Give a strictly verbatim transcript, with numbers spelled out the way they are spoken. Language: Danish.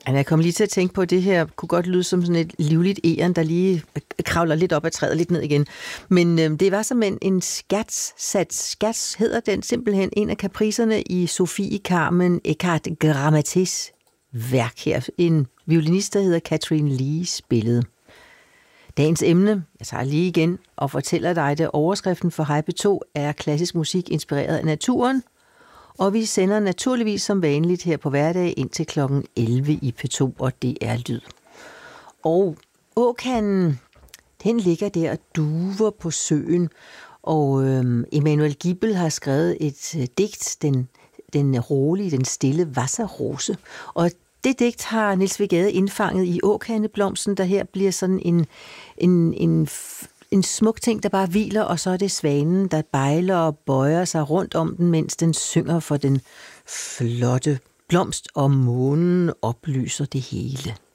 Altså, jeg kom lige til at tænke på, at det her kunne godt lyde som sådan et livligt egern, der lige kravler lidt op ad træet, lidt ned igen. Men øh, det var som en, en skats, sat skats, hedder den simpelthen, en af kapricerne i Sofie Carmen Eckhart Grammatis værk her. En violinist, der hedder Catherine Lee, spillede. Dagens emne, jeg tager lige igen og fortæller dig det. Overskriften for Hej P to er klassisk musik inspireret af naturen. Og vi sender naturligvis som vanligt her på hverdag ind til klokken elleve i P to, og det er lyd. Og åkanden, den ligger der og duver på søen, og øhm, Emanuel Gibbel har skrevet et øh, digt, den, den rolige, den stille Wasserrose. Og det digt har Niels W. Gade indfanget i åkandeblomsten, der her bliver sådan en, en, en En smuk ting, der bare hviler, og så er det svanen, der bejler og bøjer sig rundt om den, mens den synger for den flotte blomst, og månen oplyser det hele.